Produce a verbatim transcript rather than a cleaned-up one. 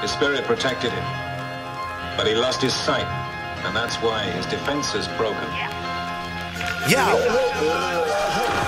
His spirit protected him. But he lost his sight, and that's why his defense is broken. Yo!